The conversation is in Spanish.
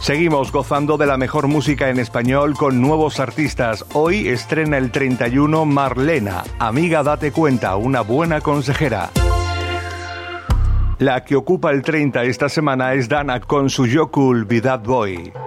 Seguimos gozando de la mejor música en español con nuevos artistas. Hoy estrena el 31 Marlena, Amiga date cuenta, una buena consejera. La que ocupa el 30 esta semana es Dana con su Yo Cool Be That Boy.